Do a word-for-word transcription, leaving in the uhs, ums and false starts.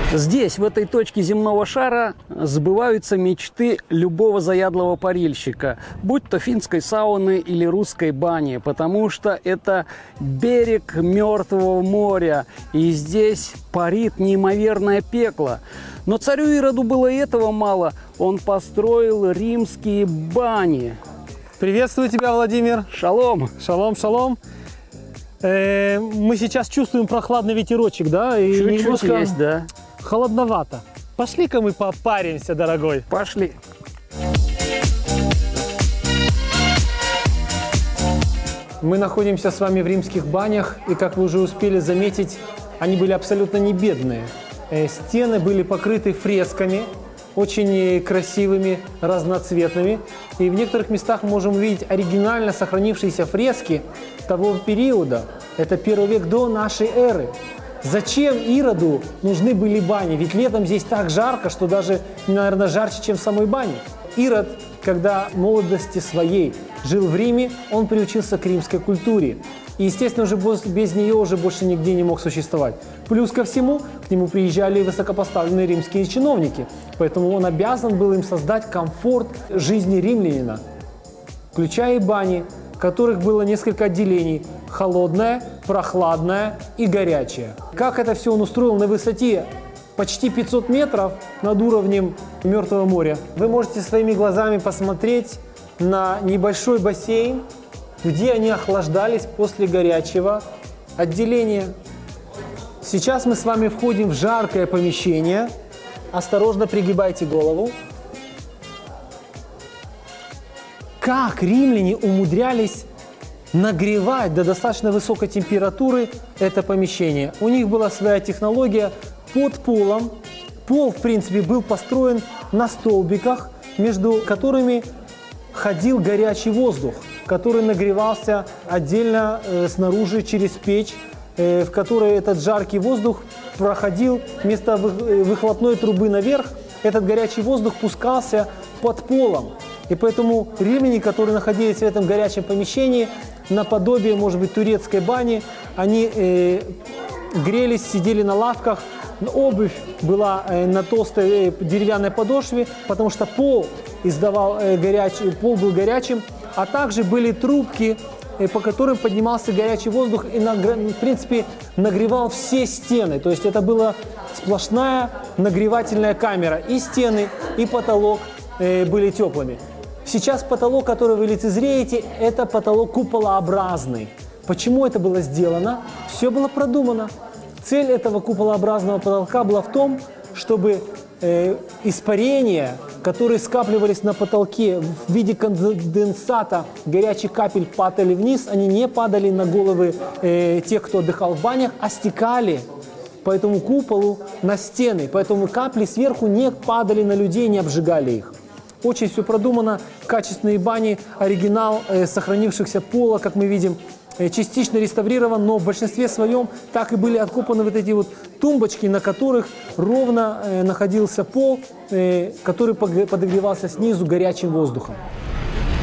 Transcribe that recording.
Здесь, в этой точке земного шара, сбываются мечты любого заядлого парильщика, будь то финской сауны или русской бани, потому что это берег Мертвого моря, и здесь парит неимоверное пекло. Но царю Ироду было и этого мало, он построил римские бани. Приветствую тебя, Владимир. Шалом! Шалом, шалом. Э, мы сейчас чувствуем прохладный ветерочек, да? И Чуть-чуть немножко есть, да. холодновато. Пошли-ка мы попаримся, дорогой. Пошли. Мы находимся с вами в римских банях, и, как вы уже успели заметить, они были абсолютно не бедные. Э, стены были покрыты фресками, очень красивыми, разноцветными. И в некоторых местах мы можем увидеть оригинально сохранившиеся фрески того периода. Это первый век до нашей эры. Зачем Ироду нужны были бани? Ведь летом здесь так жарко, что даже, наверное, жарче, чем в самой бане. Ирод, когда в молодости своей жил в Риме, он приучился к римской культуре. И, естественно, уже без нее уже больше нигде не мог существовать. Плюс ко всему, к нему приезжали высокопоставленные римские чиновники. Поэтому он обязан был им создать комфорт жизни римлянина, включая и бани, в которых было несколько отделений – холодное, прохладное и горячее. Как это все он устроил на высоте почти пятьсот метров над уровнем Мертвого моря? Вы можете своими глазами посмотреть на небольшой бассейн, где они охлаждались после горячего отделения. Сейчас мы с вами входим в жаркое помещение. Осторожно пригибайте голову. Как римляне умудрялись нагревать до достаточно высокой температуры это помещение? У них была своя технология под полом. Пол, в принципе, был построен на столбиках, между которыми ходил горячий воздух, который нагревался отдельно э, снаружи через печь, э, в которой этот жаркий воздух проходил вместо вы, выхлопной трубы наверх. Этот горячий воздух пускался под полом. И поэтому римляне, которые находились в этом горячем помещении, наподобие, может быть, турецкой бани, они э, грелись, сидели на лавках. Обувь была э, на толстой э, деревянной подошве, потому что пол издавал э, горячий, пол был горячим, а также были трубки, э, по которым поднимался горячий воздух и, в принципе, нагревал все стены. То есть это была сплошная нагревательная камера. И стены, и потолок э, были теплыми. Сейчас потолок, который вы лицезреете, это потолок куполообразный. Почему это было сделано? Все было продумано. Цель этого куполообразного потолка была в том, чтобы э, испарения, которые скапливались на потолке в виде конденсата горячих капель, падали вниз, они не падали на головы э, тех, кто отдыхал в банях, а стекали по этому куполу на стены. Поэтому капли сверху не падали на людей, не обжигали их. Очень все продумано, качественные бани, оригинал э, сохранившихся пола, как мы видим, э, частично реставрирован, но в большинстве своем так и были откопаны вот эти вот тумбочки, на которых ровно э, находился пол, э, который подогревался снизу горячим воздухом.